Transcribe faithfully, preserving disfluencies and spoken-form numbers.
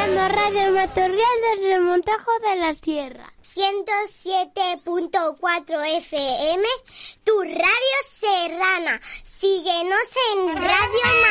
escuchando Radio Matorral desde Montejo de la Sierra. ciento siete punto cuatro F M, tu radio serrana. Síguenos en Radio